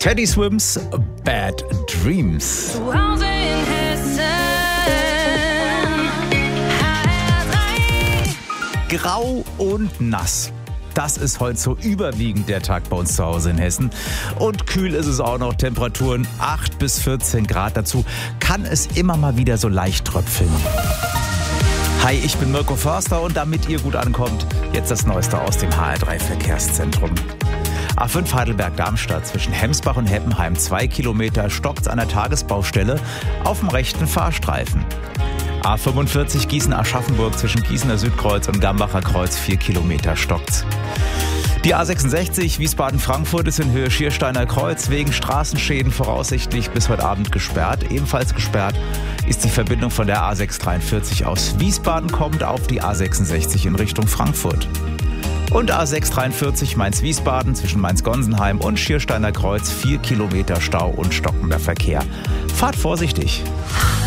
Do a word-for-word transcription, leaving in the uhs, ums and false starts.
Teddy Swims, Bad Dreams. Zu Hause in Hessen. H R drei. Grau und nass. Das ist heute so überwiegend der Tag bei uns zu Hause in Hessen. Und kühl ist es auch noch. Temperaturen acht bis vierzehn Grad. Dazu kann es immer mal wieder so leicht tröpfeln. Hi, ich bin Mirko Förster und damit ihr gut ankommt, jetzt das Neueste aus dem H R drei Verkehrszentrum. A fünf Heidelberg-Darmstadt zwischen Hemsbach und Heppenheim zwei Kilometer stockt's an der Tagesbaustelle auf dem rechten Fahrstreifen. A fünfundvierzig Gießen-Aschaffenburg zwischen Gießener Südkreuz und Gambacher Kreuz vier Kilometer stockt's. Die A sechsundsechzig Wiesbaden-Frankfurt ist in Höhe Schiersteiner Kreuz wegen Straßenschäden voraussichtlich bis heute Abend gesperrt. Ebenfalls gesperrt ist die Verbindung von der A sechshundertdreiundvierzig aus Wiesbaden kommt auf die A sechsundsechzig in Richtung Frankfurt. Und A sechshundertdreiundvierzig Mainz-Wiesbaden zwischen Mainz-Gonsenheim und Schiersteiner Kreuz vier Kilometer Stau und stockender Verkehr. Fahrt vorsichtig!